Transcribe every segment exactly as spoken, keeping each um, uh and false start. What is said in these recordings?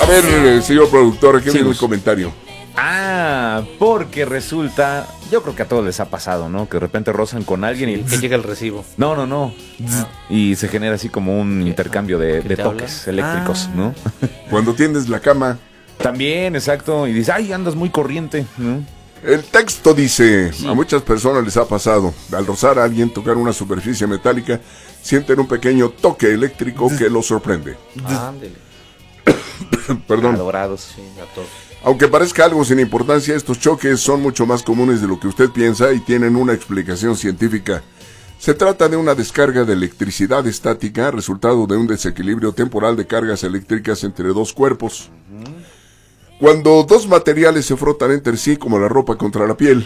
A ver, eh, señor productor, aquí viene el comentario. Ah, porque resulta, yo creo que a todos les ha pasado, ¿no? Que de repente rozan con alguien y que llega el recibo. No, no, no. Ah. Y se genera así como un ¿Qué? intercambio de, de toques habla? eléctricos, ah. ¿no? Cuando tiendes la cama. También, exacto. Y dices, ay, andas muy corriente, ¿no? El texto dice, sí. A muchas personas les ha pasado, al rozar a alguien, tocar una superficie metálica, sienten un pequeño toque eléctrico que los sorprende. Ándele. Perdón. Adorados, sí, a todos. Aunque parezca algo sin importancia, estos choques son mucho más comunes de lo que usted piensa y tienen una explicación científica. Se trata de una descarga de electricidad estática, resultado de un desequilibrio temporal de cargas eléctricas entre dos cuerpos. Uh-huh. Cuando dos materiales se frotan entre sí, como la ropa contra la piel,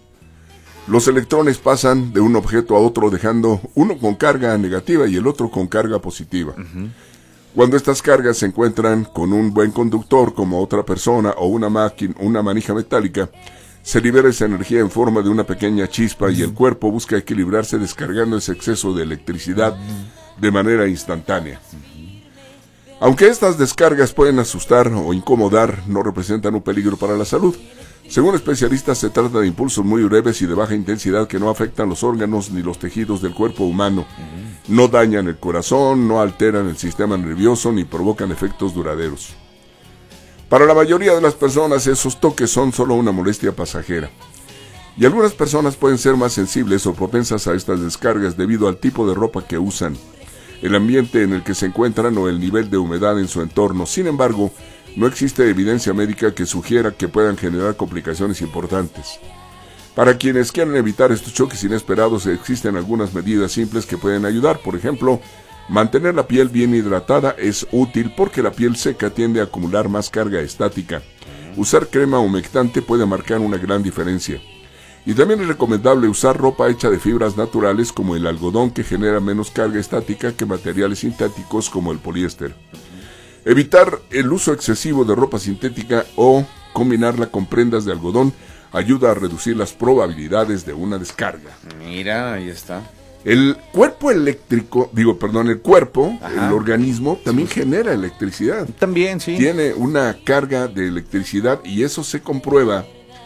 los electrones pasan de un objeto a otro, dejando uno con carga negativa y el otro con carga positiva. Uh-huh. Cuando estas cargas se encuentran con un buen conductor como otra persona o una máquina, una manija metálica, se libera esa energía en forma de una pequeña chispa y el cuerpo busca equilibrarse descargando ese exceso de electricidad de manera instantánea. Aunque estas descargas pueden asustar o incomodar, no representan un peligro para la salud. Según especialistas, se trata de impulsos muy breves y de baja intensidad que no afectan los órganos ni los tejidos del cuerpo humano. No dañan el corazón, no alteran el sistema nervioso ni provocan efectos duraderos. Para la mayoría de las personas, esos toques son solo una molestia pasajera. Y algunas personas pueden ser más sensibles o propensas a estas descargas debido al tipo de ropa que usan, el ambiente en el que se encuentran o el nivel de humedad en su entorno. Sin embargo, no existe evidencia médica que sugiera que puedan generar complicaciones importantes. Para quienes quieren evitar estos choques inesperados, existen algunas medidas simples que pueden ayudar. Por ejemplo, mantener la piel bien hidratada es útil porque la piel seca tiende a acumular más carga estática. Usar crema humectante puede marcar una gran diferencia. Y también es recomendable usar ropa hecha de fibras naturales como el algodón, que genera menos carga estática que materiales sintéticos como el poliéster. Evitar el uso excesivo de ropa sintética o combinarla con prendas de algodón ayuda a reducir las probabilidades de una descarga. Mira, ahí está. El cuerpo eléctrico, digo, perdón, el cuerpo, Ajá. el organismo, también sí. genera electricidad. También, sí. Tiene una carga de electricidad y eso se comprueba.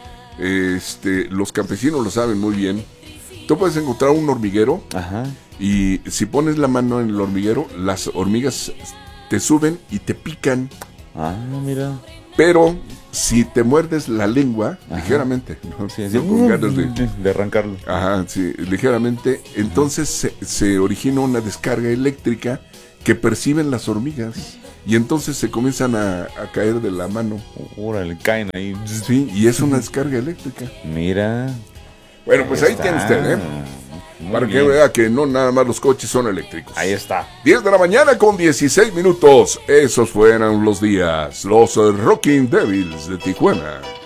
Este, los campesinos lo saben muy bien. Tú puedes encontrar un hormiguero Ajá. y si pones la mano en el hormiguero, las hormigas te suben y te pican. Ah, mira. Pero si te muerdes la lengua, Ajá. ligeramente, ¿no? Sí, sí. No con ganas de, de arrancarlo. Ajá, sí, ligeramente, entonces se, se origina una descarga eléctrica que perciben las hormigas y entonces se comienzan a, a caer de la mano. Órale, caen ahí. Sí, y es una descarga eléctrica. Mira. Bueno, pues ahí, ahí tiene usted, ¿eh? Muy Para bien. Que vea que no nada más los coches son eléctricos. Ahí está. diez de la mañana con dieciséis minutos. Esos fueron los días. Los Rocking Devils de Tijuana.